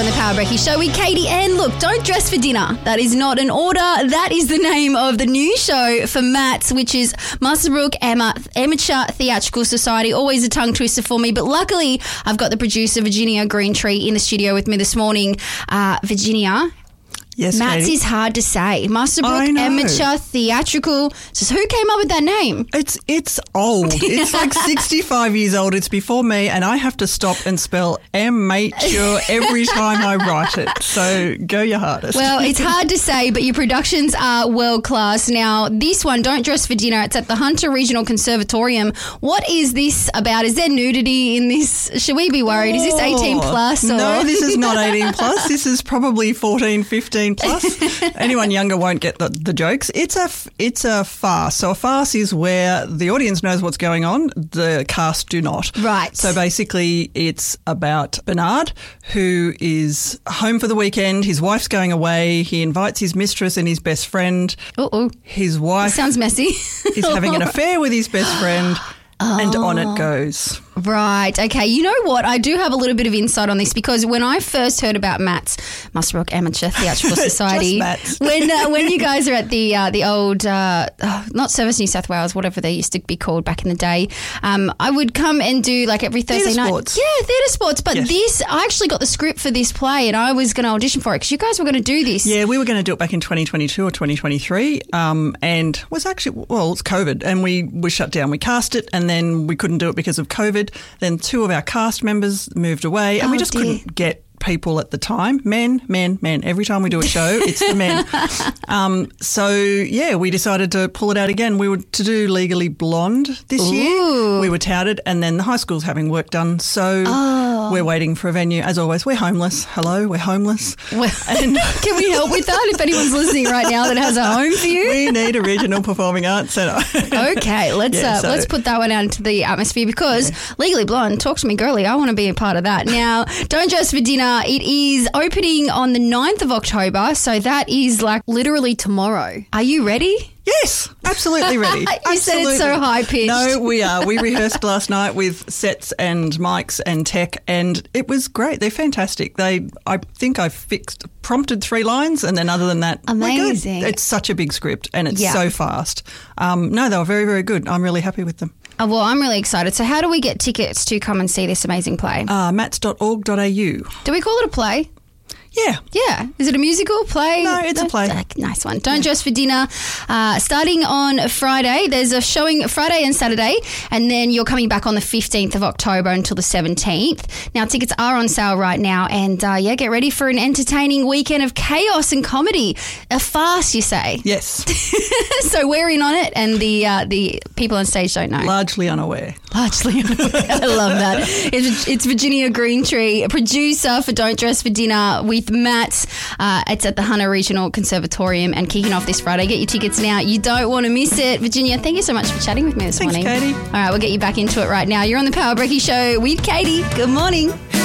on the Power Brecky Show with Katie. And look, don't dress for dinner. That is not an order. That is the name of the new show for Matt's, which is Muswellbrook Amateur Theatrical Society. Always a tongue twister for me, but luckily I've got the producer Virginia Greentree in the studio with me this morning. Virginia. Yes, Matt's Katie. is hard to say. Muswellbrook Amateur Theatrical. So who came up with that name? It's old. It's like 65 years old. It's before me, and I have to stop and spell amateur every time I write it. So go your hardest. Well, it's hard to say, but your productions are world class. Now, this one, Don't Dress for Dinner, it's at the Hunter Regional Conservatorium. What is this about? Is there nudity in this? Should we be worried? Is this 18 plus? Or? No, this is not 18 plus. This is probably 14, 15 plus. Anyone younger won't get the jokes. It's a farce. So a farce is where the audience knows what's going on, the cast do not. Right. So basically it's about Bernard, who is home for the weekend. His wife's going away. He invites his mistress and his best friend. His wife sounds messy. is having an affair with his best friend. And on it goes. Right. Okay. You know what? I do have a little bit of insight on this because when I first heard about Matt's Muswellbrook Amateur Theatrical Society, when you guys are at the old not Service New South Wales, whatever they used to be called back in the day, I would come and do like every Thursday night. Sports. Yeah, theatre sports. But yes. this, I actually got the script for this play and I was going to audition for it because you guys were going to do this. Yeah, we were going to do it back in 2022 or 2023, and was actually it's COVID, and we were shut down. We cast it and then we couldn't do it because of COVID. Then two of our cast members moved away and we just couldn't get people at the time. Men. Every time we do a show, it's the men. So, yeah, we decided to pull it out again. We were to do Legally Blonde this year. We were touted, and then the high school's having work done. So we're waiting for a venue. As always, we're homeless. Hello, we're homeless. Can we help with that if anyone's listening right now that has a home for you? We need a regional performing arts centre. Okay, let's put that one out into the atmosphere because Legally Blonde, talk to me girly, I want to be a part of that. Now, Don't Dress for Dinner, it is opening on the 9th of October, so that is like literally tomorrow. Are you ready? Yes, absolutely ready. You said it's so high-pitched. No, we are. We rehearsed last night with sets and mics and tech, and it was great. They're fantastic. I think I prompted 3 lines, and then other than that, amazing. We're good. It's such a big script, and it's so fast. No, they were very, very good. I'm really happy with them. Well, I'm really excited. So how do we get tickets to come and see this amazing play? mats.org.au. Do we call it a play? Yeah. Yeah. Is it a musical play? No, it's a play. Nice one. Don't Dress for Dinner. Starting on Friday. There's a showing Friday and Saturday, and then you're coming back on the 15th of October until the 17th. Now, tickets are on sale right now, and get ready for an entertaining weekend of chaos and comedy. A farce, you say? Yes. So we're in on it, and the people on stage don't know. Largely unaware. I love that. It's Virginia Greentree, producer for Don't Dress for Dinner with Matt. It's at the Hunter Regional Conservatorium and kicking off this Friday. Get your tickets now. You don't want to miss it. Virginia, thank you so much for chatting with me this morning. Thanks, Katie. All right, we'll get you back into it right now. You're on the Power Brecky Show with Katie. Good morning.